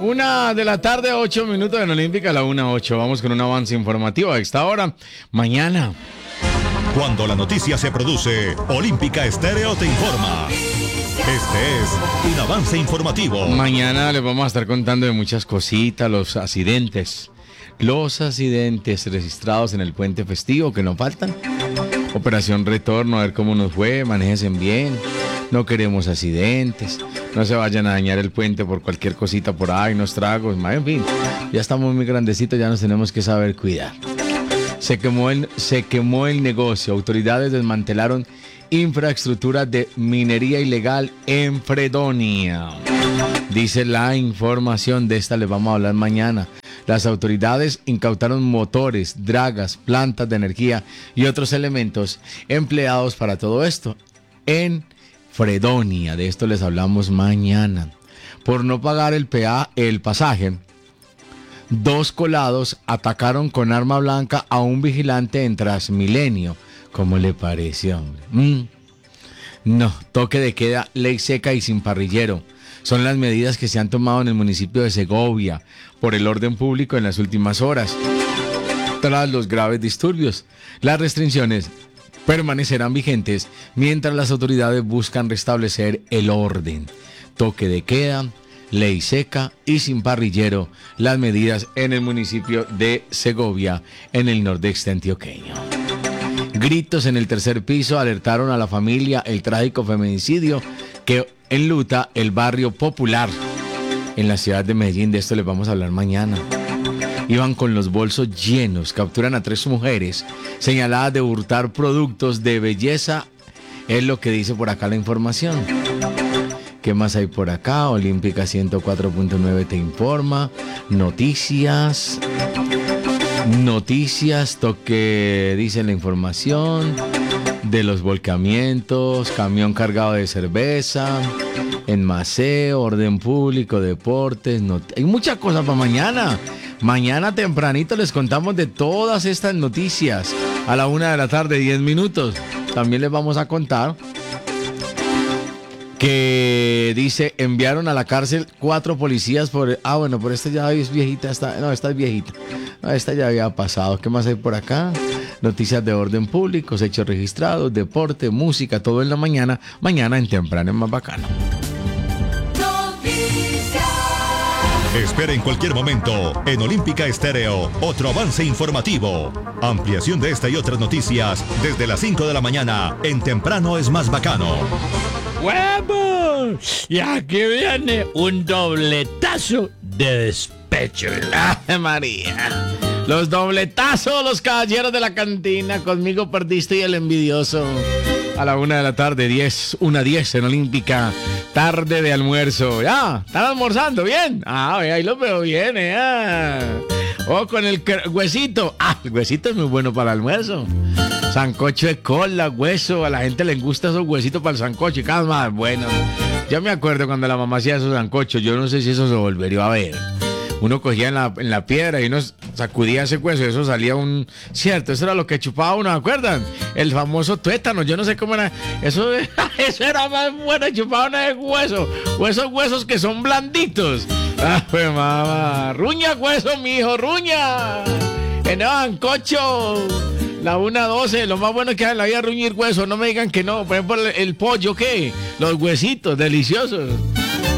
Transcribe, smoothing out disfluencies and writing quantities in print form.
1:00 8 minutos en Olímpica, la 1:08. Vamos con un avance informativo a esta hora. Mañana. Cuando la noticia se produce, Olímpica Estéreo te informa. Este es un avance informativo. Mañana les vamos a estar contando de muchas cositas, los accidentes registrados en el puente festivo que no faltan. Operación Retorno, a ver cómo nos fue, manéjense bien. No queremos accidentes, no se vayan a dañar el puente por cualquier cosita por ahí, unos tragos, en fin, ya estamos muy grandecitos, ya nos tenemos que saber cuidar. Se quemó el negocio, autoridades desmantelaron infraestructura de minería ilegal en Fredonia. Dice la información, de esta les vamos a hablar mañana. Las autoridades incautaron motores, dragas, plantas de energía y otros elementos empleados para todo esto en Fredonia. De esto les hablamos mañana. Por no pagar el pasaje, 2 colados atacaron con arma blanca a un vigilante en Transmilenio. ¿Cómo le pareció, hombre? No, toque de queda, ley seca y sin parrillero. Son las medidas que se han tomado en el municipio de Segovia por el orden público en las últimas horas. Tras los graves disturbios, las restricciones permanecerán vigentes mientras las autoridades buscan restablecer el orden. Toque de queda, ley seca y sin parrillero, las medidas en el municipio de Segovia, en el nordeste antioqueño. Gritos en el tercer piso alertaron a la familia el trágico feminicidio que enluta el barrio Popular en la ciudad de Medellín. De esto les vamos a hablar mañana. Iban con los bolsos llenos, capturan a 3 mujeres señaladas de hurtar productos de belleza, es lo que dice por acá la información. ¿Qué más hay por acá? Olímpica 104.9 te informa. Noticias, toque, dice la información de los volcamientos, camión cargado de cerveza, en Maceo, orden público, deportes, hay muchas cosas para mañana. Mañana tempranito les contamos de todas estas noticias a la 1:00 10 minutos. También les vamos a contar que dice, enviaron a la cárcel 4 policías por... pero esta ya es viejita, esta es viejita. No, esta ya había pasado. ¿Qué más hay por acá? Noticias de orden público, hechos registrados, deporte, música, todo en la mañana. Mañana en temprano es más bacano. Espera en cualquier momento en Olímpica Estéreo otro avance informativo. Ampliación de esta y otras noticias desde las 5 de la mañana en Temprano es más bacano. ¡Huevos! Y aquí viene un dobletazo de despecho. ¡Ay, María! Los dobletazos, los caballeros de la cantina. Conmigo perdiste y el envidioso. A la 1:10, 1:10 en Olímpica. Tarde de almuerzo. ¿Ya? ¿Están almorzando bien? Ahí lo veo bien, con el huesito. El huesito es muy bueno para el almuerzo. Sancocho de cola, hueso. A la gente le gusta esos huesitos para el sancocho. Y cada vez más bueno. Yo me acuerdo cuando la mamá hacía esos sancochos. Yo no sé si eso se volvería a ver. Uno cogía en la piedra y uno sacudía ese hueso y eso salía Cierto, eso era lo que chupaba uno, ¿me acuerdan? El famoso tuétano, yo no sé cómo era. Eso era más bueno, chupaba uno de hueso. Esos huesos que son blanditos. Pues mamá, ruña hueso, mijo, ruña. En el sancocho. La 1:12, lo más bueno que hay en la vida es ruñir hueso. No me digan que no. Por ejemplo, el pollo, ¿qué? Los huesitos, deliciosos.